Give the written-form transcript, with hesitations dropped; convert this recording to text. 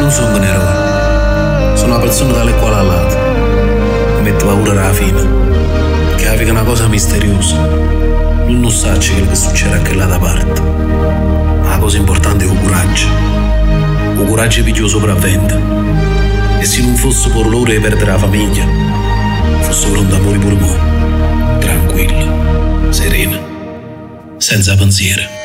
non sono un eroe. Sono una persona dalle quale a lato. Mi metto paura alla fine. Che è una cosa misteriosa. Non sa quello che succede a quella da parte. Ma la cosa importante è il coraggio. Il coraggio pigliò sopravvento. E se non fosse per loro di perdere la famiglia, fosse pronto a morire pure me. Tranquillo, sereno, senza pensiero.